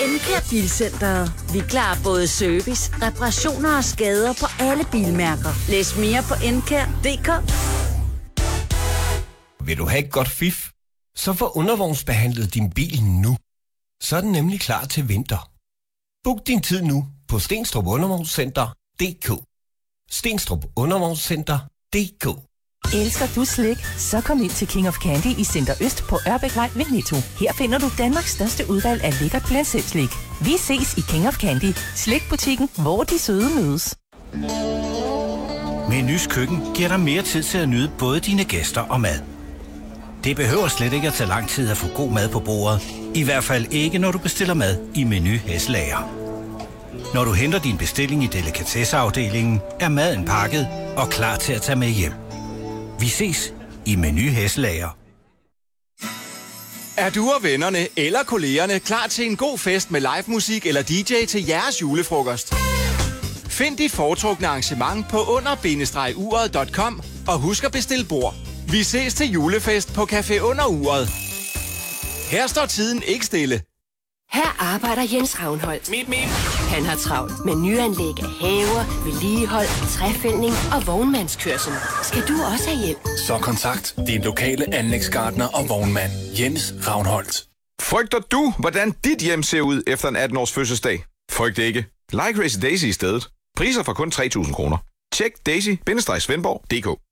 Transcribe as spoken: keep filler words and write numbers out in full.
Encare Bilcenteret. Vi klarer både service, reparationer og skader på alle bilmærker. Læs mere på encare punktum d k. Vil du have et godt fif? Så få undervognsbehandlet din bil nu. Så er den nemlig klar til vinter. Book din tid nu på Stenstrup Undervognscenter punktum d k. Stenstrup Undervognscenter punktum d k. Elsker du slik? Så kom ind til King of Candy i Center Øst på Ørbækvej ved Netto. Her finder du Danmarks største udvalg af lækkert blandt-selv-slik. Vi ses i King of Candy, slikbutikken, hvor de søde mødes. Menus Køkken giver dig mere tid til at nyde både dine gæster og mad. Det behøver slet ikke at tage lang tid at få god mad på bordet. I hvert fald ikke, når du bestiller mad i Menu Hesselager. Når du henter din bestilling i delikatesseafdelingen, er maden pakket og klar til at tage med hjem. Vi ses i Menu Hesselager. Er du og vennerne eller kollegerne klar til en god fest med live musik eller D J til jeres julefrokost? Find dit foretrukne arrangement på under bindestreg uret punktum com og husk at bestille bord. Vi ses til julefest på Café Under Uret. Her står tiden ikke stille. Her arbejder Jens Ravnholdt. Mip, mip. Han har travlt med nyanlæg af haver, vedligehold, træfældning og vognmandskørsel. Skal du også have hjælp? Så kontakt din lokale anlægsgartner og vognmand, Jens Ravnholdt. Frygter du, hvordan dit hjem ser ud efter en atten års fødselsdag? Frygt ikke. Like Crazy Daisy i stedet. Priser fra kun tre tusind kroner. Tjek daisy bindestreg svendborg punktum d k.